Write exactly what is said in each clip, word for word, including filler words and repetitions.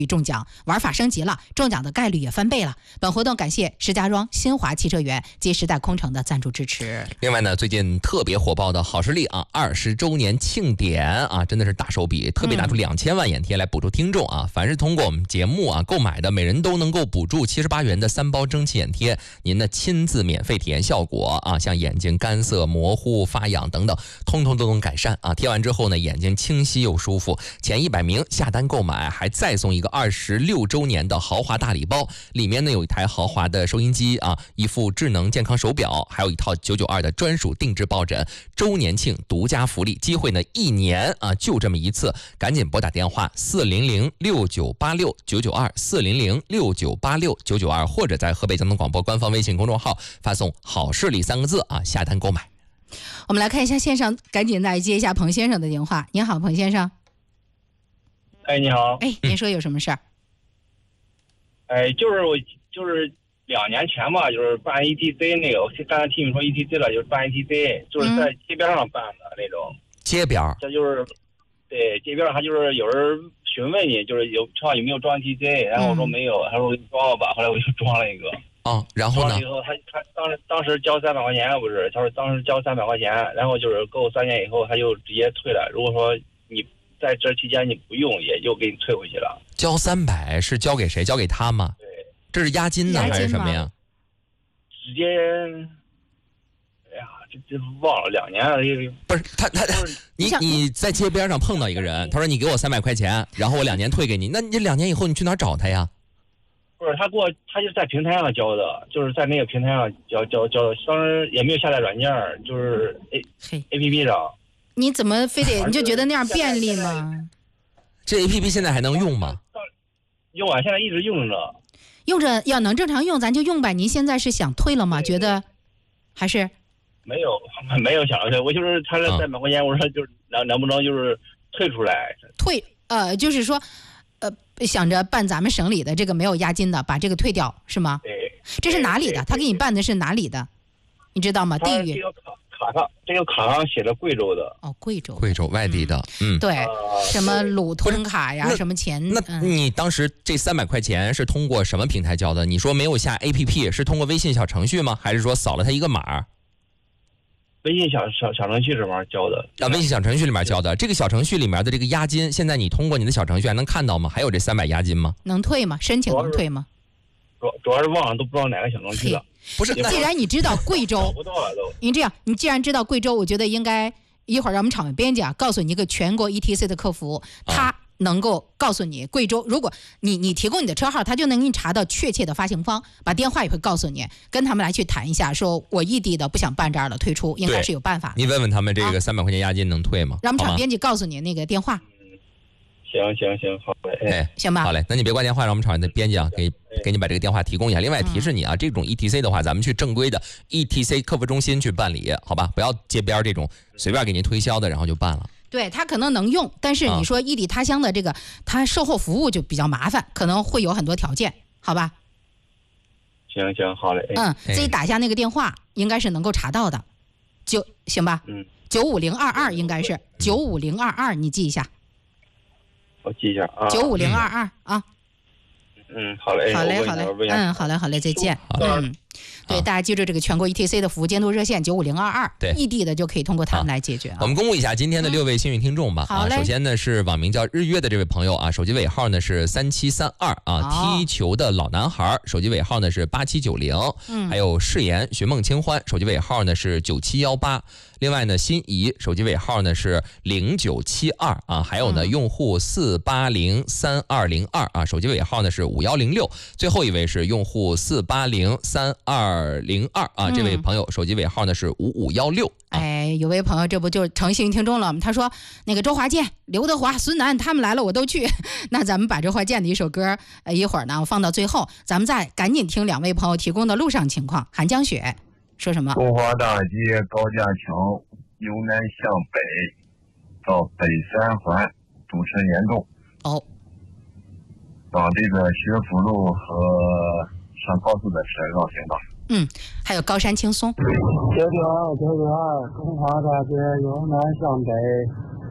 中奖，玩法升级了，中奖的概率也翻倍了。本活动感谢石家庄新华汽车园及时代空城的赞助支持。 另外呢，最近特别火爆的好视力啊二十周年庆典啊，真的是大手笔，特别拿出两千万眼贴来补助听众啊。嗯、凡是通过我们节目啊购买的，每人都能够补助七十八元的三包蒸汽眼贴，您的亲自免费体验效果啊，像眼睛干涩、模糊、发痒等等，通通都能改善啊。贴完之后呢，眼睛清晰又舒服。前一百名下单购买，还再送一个二十六周年的豪华大礼包，里面呢有一台豪华的收音机啊，一副智能健康手表，还有一套九九二的专属定制抱枕。周年庆独家福利，机会呢一年啊就这么一次，赶紧拨打电话四零零六九八六九九二四零零六九八六九九二，或者在河北交通广播官方微信公众号发送好视力三个字啊下单购买。 我们来看一下线上，赶紧来接一下彭先生的电话。您好，彭先生。 哎，你好。 哎，您说有什么事儿？ 哎，就是我就是两年前吧，就是办 E T C 那个，我刚才听你说 E T C 了，就是办 E T C， 就是在街边上办的那种。嗯、 街边？ 这就是对街边上，他就是有人询问你，就是有车上有没有装 E T C， 然后我说没有，他说我给你装了吧，后来我就装了一个。 哦，然后呢？ 装了以后，他他当时当时交三百块钱，不是？他说当时交三百块钱，然后就是够三年以后，他就直接退了。如果说你在这期间你不用，也就给你退回去了。 交三百是交给谁？交给他吗？ 对， 这是押金呢还是什么呀？ 直接，哎呀，这这忘了两年了。 不是他他你你在街边上碰到一个人，他说你给我三百块钱，然后我两年退给你，那你两年以后你去哪儿找他呀？ 不是他给我，他就在平台上交的，就是在那个平台上交交交的，当时也没有下载软件，就是 A A P P 上。 你怎么非得你就觉得那样便利吗？ 这 A P P 现在还能用吗？ 用啊，现在一直用着。 用着要能正常用，咱就用呗。您现在是想退了吗？觉得还是没有没有想退，我就是他这三百块钱，我说就是能能不能就是退出来？ 退呃，就是说呃，想着办咱们省里的这个没有押金的，把这个退掉是吗？ 对。 这是哪里的？他给你办的是哪里的？你知道吗？地域。 卡上这个卡上写着贵州的哦，贵州， 贵州外地的，嗯， 嗯对，呃、什么鲁通卡呀，什么钱？ 那、嗯、你当时这三百块钱是通过什么平台交的？你说没有下 A P P， 是通过微信小程序吗？还是说扫了他一个码？ 微信小小小程序里面交的啊，微信小程序里面交的。这个小程序里面的这个押金，现在你通过你的小程序还能看到吗？还有这三百押金吗？ 能退吗？申请能退吗？ 主主要是忘了，都不知道哪个小程序了。 不是， 既然你知道贵州，你这样，你既然知道贵州，我觉得应该一会儿让我们场外编辑啊，告诉你一个全国 E T C 的客服，他能够告诉你贵州，如果你你提供你的车号，他就能给你查到确切的发行方，把电话也会告诉你，跟他们来去谈一下，说我异地的不想办这儿了，退出，应该是有办法的。 你问问他们这个三百块钱押金能退吗？ 啊、让我们场编辑告诉你那个电话。 行行行，好嘞， 哎， 行吧， 好嘞，那你别挂电话，让我们场的编辑啊，给给你把这个电话提供一下。另外提示你啊，嗯、这种 E T C 的话，咱们去正规的 E T C 客服中心去办理，好吧？不要街边这种随便给您推销的，然后就办了。 对，他可能能用，但是你说异地他乡的这个，他、啊、售后服务就比较麻烦，可能会有很多条件，好吧？ 行行，好嘞。 嗯，自己打下那个电话，应该是能够查到的，就行吧？ 嗯， 九五零二二应该是九五零二二，你记一下。 我记一下啊， 九五零二二啊。 嗯，好嘞， 好嘞，好嘞，嗯，好嘞，好嘞，再见。嗯，对，大家记住这个全国 E T C 的服务监督热线九五零二二，对，异地的就可以通过他们来解决。 我们公布一下今天的六位幸运听众吧。啊，首先呢是网名叫日月的这位朋友啊，手机尾号呢是三七三二啊，踢球的老男孩，手机尾号呢是八七九零，嗯，还有誓言寻梦清欢，手机尾号呢是九七幺八。另外呢，心仪手机尾号呢是零九七二啊，还有呢、嗯、用户四八零三二零二啊，手机尾号呢是五幺零六，最后一位是用户四八零三二零二啊，这位朋友手机尾号呢是五五幺六。 哎，有位朋友这不就成幸运听众了吗？他说那个周华健、刘德华、孙楠他们来了我都去。那咱们把周华健的一首歌，呃，一会儿呢我放到最后，咱们再赶紧听两位朋友提供的路上情况。韩江雪。说什么？ 中华大街高架桥由南向北到北三环堵车严重。 哦。 往这个学府路和上高速的车绕行道。 嗯，还有高山青松。 九九二九九二，中华大街由南向北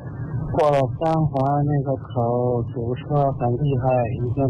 过了三环那个口堵车很厉害，已经